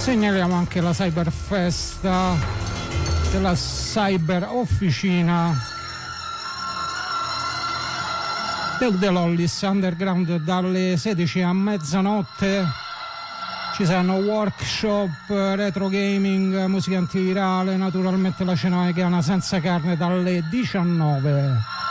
Segnaliamo anche la Cyberfest della Cyber Officina del The Lollis Underground dalle 16 a mezzanotte. Ci saranno workshop, retro gaming, musica antivirale, naturalmente la cena vegana senza carne dalle 19.